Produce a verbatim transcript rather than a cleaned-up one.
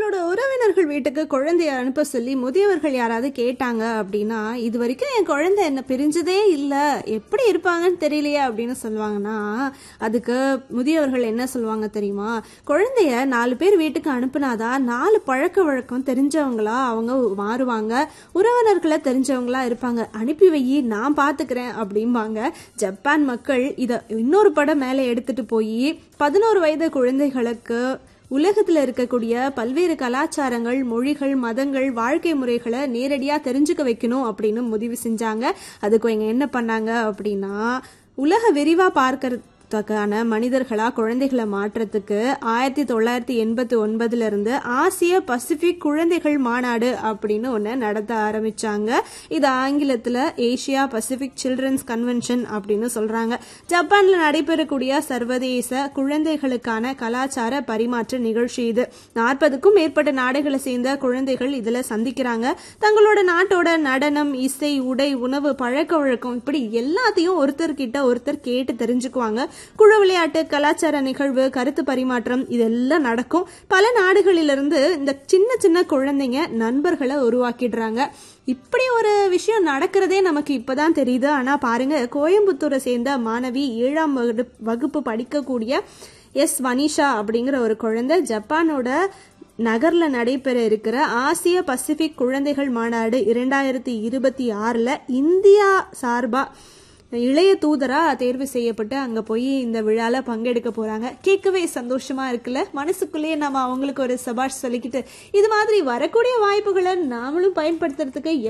தங்களோட உறவினர்கள் வீட்டுக்கு குழந்தைய அனுப்ப சொல்லி முதியவர்கள் யாராவது கேட்டாங்க அப்படின்னா, இது வரைக்கும் என் குழந்தை என்ன பிரிஞ்சதே இல்லை, எப்படி இருப்பாங்கன்னு தெரியலையே அப்படின்னு சொல்லுவாங்கன்னா, அதுக்கு முதியவர்கள் என்ன சொல்லுவாங்க தெரியுமா? குழந்தைய நாலு பேர் வீட்டுக்கு அனுப்புனாதான் நாலு பழக்க வழக்கம் தெரிஞ்சவங்களா அவங்க மாறுவாங்க, உறவினர்களை தெரிஞ்சவங்களா இருப்பாங்க, அனுப்பி வை நான் பாத்துக்கிறேன் அப்படிம்பாங்க. ஜப்பான் மக்கள் இத இன்னொரு படம் மேலே எடுத்துட்டு போய் பதினோரு வயது குழந்தைகளுக்கு உலகத்துல இருக்கக்கூடிய பல்வேறு கலாச்சாரங்கள், மொழிகள், மதங்கள், வாழ்க்கை முறைகளை நேரடியா தெரிஞ்சுக்க வைக்கணும் அப்படின்னு முடிவு செஞ்சாங்க. அதுக்கு இவங்க என்ன பண்ணாங்க அப்படின்னா, உலக விரிவா பார்க்கறதுக்கான மனிதர்களா குழந்தைகளை மாற்றத்துக்கு ஆயிரத்தி தொள்ளாயிரத்தி எண்பத்தி ஒன்பதுல இருந்து ஆசிய பசிபிக் குழந்தைகள் மாநாடு அப்படின்னு ஒண்ணு நடத்த ஆரம்பிச்சாங்க. இது ஆங்கிலத்துல ஏசியா பசிபிக் சில்ட்ரன்ஸ் கன்வென்ஷன் அப்படின்னு சொல்றாங்க. ஜப்பான்ல நடைபெறக்கூடிய சர்வதேச குழந்தைகளுக்கான கலாச்சார பரிமாற்ற நிகழ்ச்சி இது. நாற்பதுக்கும் மேற்பட்ட நாடுகளை சேர்ந்த குழந்தைகள் இதுல சந்திக்கிறாங்க. தங்களோட நாட்டோட நடனம், இசை, உடை, உணவு, பழக்க வழக்கம் இப்படி எல்லாத்தையும் ஒருத்தர்கிட்ட ஒருத்தர் கேட்டு தெரிஞ்சுக்குவாங்க. குழு விளையாட்டு, கலாச்சார நிகழ்வு, கருத்து பரிமாற்றம் இதெல்லாம் நடக்கும். பல நாடுகளிலிருந்து இந்த சின்ன சின்ன குழந்தைங்க நண்பர்களை உருவாக்கிடுறாங்க. இப்படி ஒரு விஷயம் நடக்கிறதே நமக்கு இப்பதான் தெரியுது. ஆனா பாருங்க, கோயம்புத்தூரை சேர்ந்த மாணவி ஏழாம் வகுப்பு படிக்கக்கூடிய எஸ் வனிஷா அப்படிங்கிற ஒரு குழந்தை ஜப்பானோட நகர்ல நடைபெற இருக்கிற ஆசிய பசிபிக் குழந்தைகள் மாநாடு இரண்டாயிரத்தி இருபத்தி ஆறுல இந்தியா சார்பா இளைய தூதரா தேர்வு செய்யப்பட்டு அங்க போய் இந்த விழால பங்கெடுக்க போறாங்க. கேட்கவே சந்தோஷமா இருக்குல்ல? மனசுக்குள்ளேயே நம்ம அவங்களுக்கு ஒரு சபாஷ் சொல்லிக்கிட்டு இது மாதிரி வரக்கூடிய வாய்ப்புகளை நாமளும் பயன்படுத்துறதுக்கு